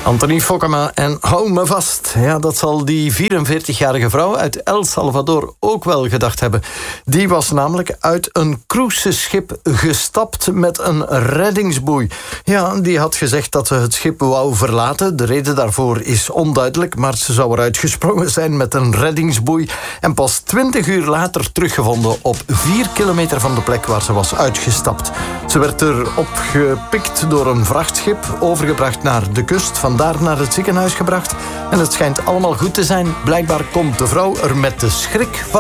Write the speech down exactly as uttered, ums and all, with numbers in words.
Anthony Fokkema en Hou me vast. Ja, dat zal die vierenveertigjarige vrouw uit El Salvador ook wel gedacht hebben. Die was namelijk uit een cruiseschip gestapt met een reddingsboei. Ja, die had gezegd dat ze het schip wou verlaten. De reden daarvoor is onduidelijk, maar ze zou eruit gesprongen zijn met een reddingsboei en pas twintig uur later teruggevonden op vier kilometer van de plek waar ze was uitgestapt. Ze werd er opgepikt door een vrachtschip, overgebracht naar de kust, vandaar naar het ziekenhuis gebracht. En het schijnt allemaal goed te zijn. Blijkbaar komt de vrouw er met de schrik van